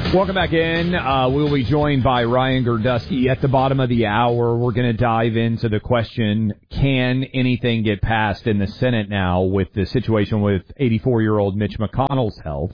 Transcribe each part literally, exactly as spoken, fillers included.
Welcome back in. Uh, we'll be joined by Ryan Girdusky at the bottom of the hour. We're going to dive into the question, can anything get passed in the Senate now with the situation with eighty-four-year-old Mitch McConnell's health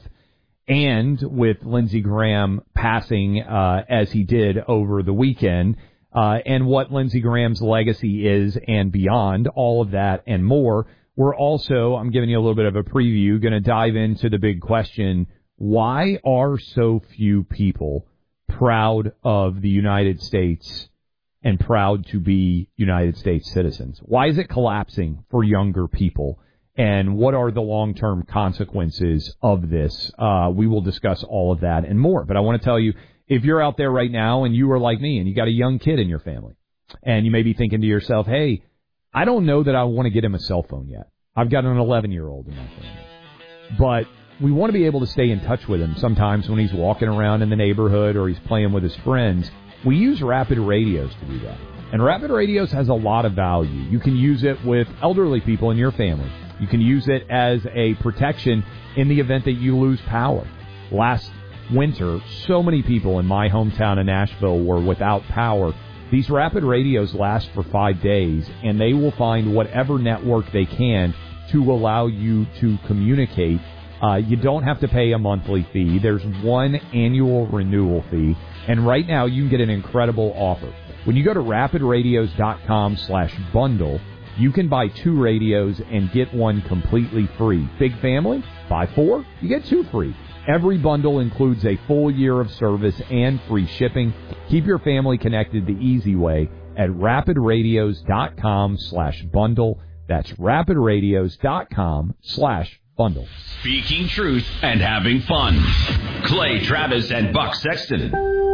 and with Lindsey Graham passing uh, as he did over the weekend, uh, and what Lindsey Graham's legacy is and beyond, all of that and more. We're also, I'm giving you a little bit of a preview, going to dive into the big question, why are so few people proud of the United States and proud to be United States citizens? Why is it collapsing for younger people? And what are the long-term consequences of this? Uh, we will discuss all of that and more. But I want to tell you, if you're out there right now and you are like me and you got a young kid in your family, and you may be thinking to yourself, hey, I don't know that I want to get him a cell phone yet. I've got an eleven-year-old in my family. But we want to be able to stay in touch with him sometimes when he's walking around in the neighborhood or he's playing with his friends. We use Rapid Radios to do that. And Rapid Radios has a lot of value. You can use it with elderly people in your family. You can use it as a protection in the event that you lose power. Last winter, so many people in my hometown of Nashville were without power. These Rapid Radios last for five days, and they will find whatever network they can to allow you to communicate. Uh, you don't have to pay a monthly fee. There's one annual renewal fee. And right now, you can get an incredible offer. When you go to rapidradios.com slash bundle, you can buy two radios and get one completely free. Big family? Buy four? You get two free. Every bundle includes a full year of service and free shipping. Keep your family connected the easy way at rapidradios.com slash bundle. That's rapidradios.com slash bundle. Speaking truth and having fun. Clay Travis and Buck Sexton.